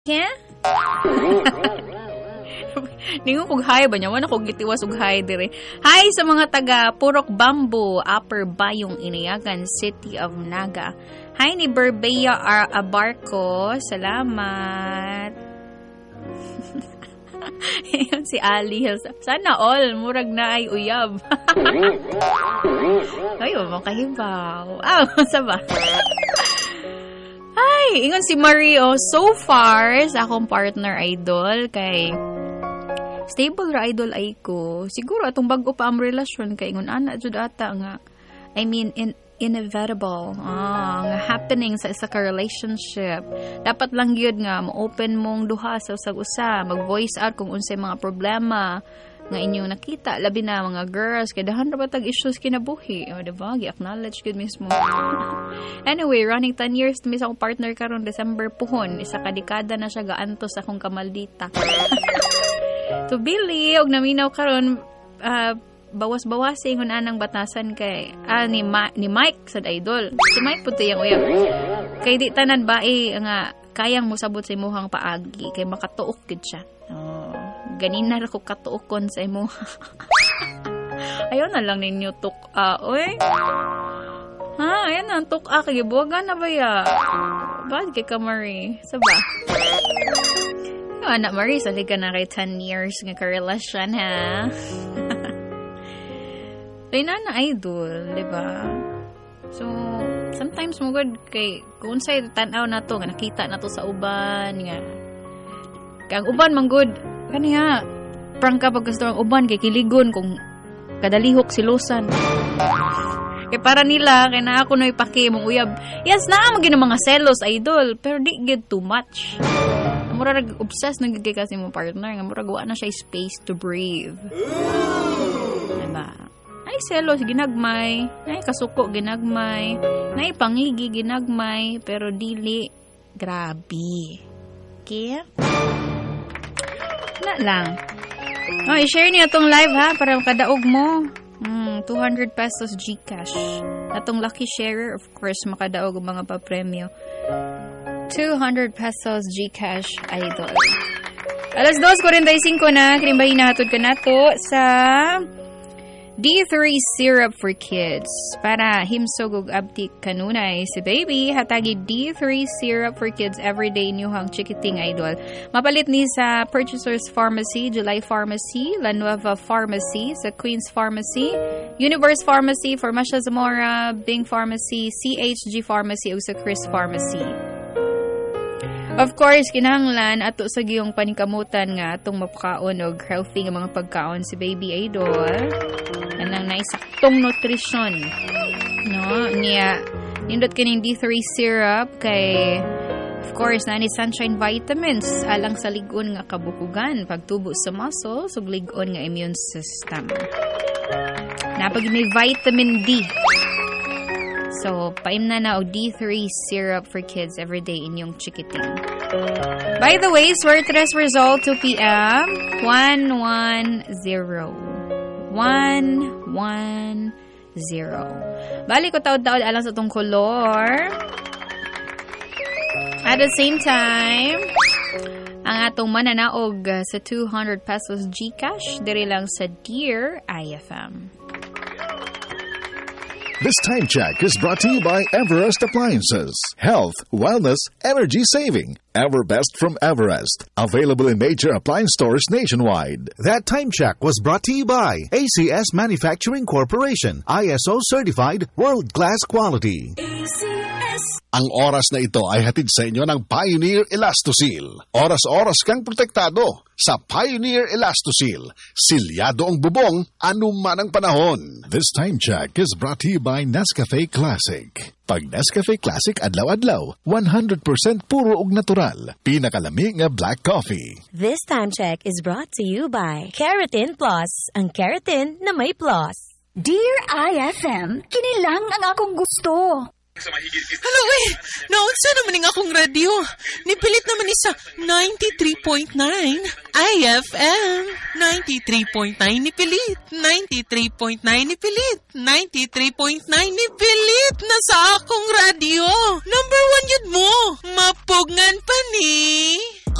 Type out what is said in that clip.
Yeah? Ningon kog hi ba niya? Wala kog gitiwas og hi dire. Hi sa mga taga Purok Bamboo, Upper Bayong, Inayagan, City of Naga. Hi ni Berbea Abarco. Salamat. Ayan si Ali. Sana all. Murag na ay uyab. Ay, makahibaw. Saba. Ay, ingon si Mario. So far, sa akong partner idol, kay stable ra idol ay ko. Siguro atong bago pa ang relasyon kay ingon ana jud ata nga. I mean inevitable nga happening sa isa ka relationship. Dapat lang gyud nga mo-open mong duha sa usag-usa, mag-voice out kung unsay mga problema nga inyong nakita, labi na mga girls kay dahan ra ba tag issues kinabuhi, o diba? Gi-acknowledge gyud mismo. Anyway, running 10 years mi sa akong partner karon December puhon, isa ka dekada na siya gaantos akong kamaldita. To Billy, og naminaw karon bawas-bawasi ngun anang batasan kay ni Mike sad idol. Si Mike puto yang uyab. Kay di tanan bae nga kayang mosabot sa imuhang paagi kay makatuok gid siya. Ganin na ko katuokon sa imo. Ayaw na lang ninyo oy. Ayan na, kay buwagan na ba ya? Bad kay Kamari. Saba? Anak Marie, sali ka na kay 10 years nga karelasyon, ha? Ay na idol, di ba? So, sometimes mo good kay kung sa'y tanaw na to, nga nakita na to sa uban, nga. Kaya ang uban, man good, kaniya, prank ka pag gusto ang uban, kay kiligon kung kadalihok silusan. Kaya para nila, kaya na ako na ipaki mong uyab. Yes, naamagin ng mga selos, idol, pero di get too much. Mura nag-obsess nagigay kasi mo partner nga mura gawa na siya space to breathe. Diba? Ay selos ginagmay, ay kasuko ginagmay, ay pangigi ginagmay, pero dili grabe. Okay? Na lang. I-share niyo itong live ha para makadaog mo. 200 pesos GCash. Atong lucky sharer, of course, makadaog ang mga papremyo. 200 pesos GCash idol. Alas 2:45 na, kinimbahin na hatod ka na to sa D3 Syrup for Kids. Para himsog og abti kanunay si baby, hatagi D3 Syrup for Kids everyday nyuhang chikiting idol. Mapalit ni sa Purchasers Pharmacy, July Pharmacy, La Nueva Pharmacy, sa Queen's Pharmacy, Universe Pharmacy, Farmacia Zamora, Bing Pharmacy, CHG Pharmacy ug sa Chris Pharmacy. Of course, kinahanglan ato sa giyong paningkamutan nga atong mapakaon og healthy nga mga pagkaon si baby idol. Anang naisaktong nutrition. No, niya nindot kining D3 syrup kay of course na ni sunshine vitamins alang sa lig-on nga kabukugan, pagtubo sa muscles ug lig-on nga immune system. Napag may vitamin D. So, paimna na o D3 syrup for kids everyday inyong chikiting. By the way, swear test result 2 p.m. 110. Balik ko taod-taod alang sa itong color. At the same time, ang atong mananaog sa 200 pesos GCash, diri lang sa Dear IFM. This time check is brought to you by Everest Appliances. Health, wellness, energy saving. Everbest from Everest. Available in major appliance stores nationwide. That time check was brought to you by ACS Manufacturing Corporation. ISO certified, world-class quality. Ang oras na ito ay hatid sa inyo ng Pioneer Elastosil. Oras-oras kang protektado sa Pioneer Elastosil. Silyado ang bubong, anuman ang panahon. This time check is brought to you by Nescafe Classic. Pag Nescafe Classic adlaw-adlaw, 100% puro ug natural. Pinakalami nga black coffee. This time check is brought to you by Keratin Plus. Ang keratin na may plus. Dear IFM, kinilang ang akong gusto. Hello, naunsa naman ng akong radyo. Nipilit naman ni sa 93.9 IFM. 93.9 nipilit. 93.9 nipilit. 93.9 nipilit na sa akong radyo. Number 1 yun mo. Mapugngan pa ni.